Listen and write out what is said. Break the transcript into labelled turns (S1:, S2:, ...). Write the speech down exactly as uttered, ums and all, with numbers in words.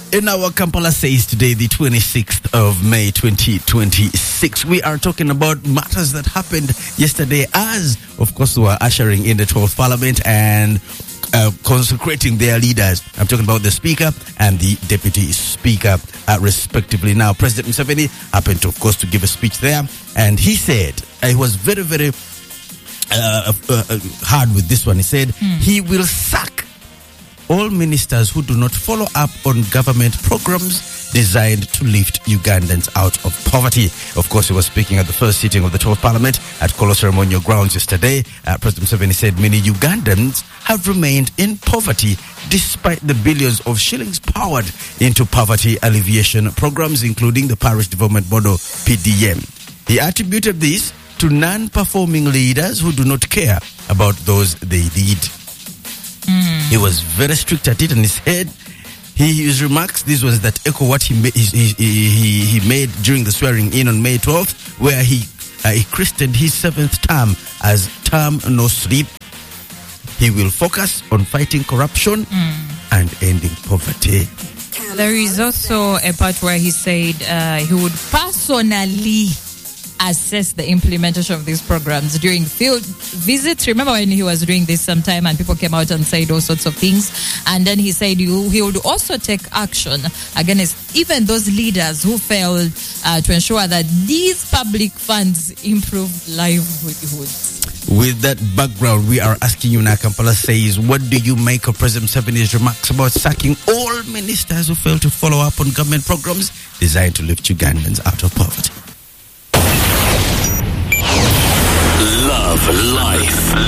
S1: In our Kampala Says today, the twenty-sixth of May twenty twenty-six, we are talking about matters that happened yesterday as, of course, we were ushering in the twelfth Parliament and uh, consecrating their leaders. I'm talking about the Speaker and the Deputy Speaker, uh, respectively. Now, President Museveni happened, to, of course, to give a speech there, and he said, uh, he was very, very uh, uh, uh, hard with this one. He said, mm. he will sack all ministers who do not follow up on government programs designed to lift Ugandans out of poverty. Of course, he was speaking at the first sitting of the twelfth Parliament at Kolo Ceremonial Grounds yesterday. Uh, President Museveni said many Ugandans have remained in poverty despite the billions of shillings poured into poverty alleviation programs, including the Parish Development Board, P D M. He attributed this to non-performing leaders who do not care about those they lead. Mm. He was very strict at it, and he said he, his remarks, these ones that echo what he, ma- he, he, he made during the swearing in on May twelfth, where he, uh, he christened his seventh term as Term No Sleep. He will focus on fighting corruption mm. and ending poverty.
S2: There is also a part where he said uh, he would personally assess the implementation of these programs during field visits. Remember when he was doing this sometime and people came out and said all sorts of things, and then he said he, he would also take action against even those leaders who failed uh, to ensure that these public funds improve livelihoods.
S1: With that background, we are asking you now, Kampala Says, what do you make of President Museveni's remarks about sacking all ministers who fail to follow up on government programs designed to lift Ugandans out of poverty?
S3: Love life.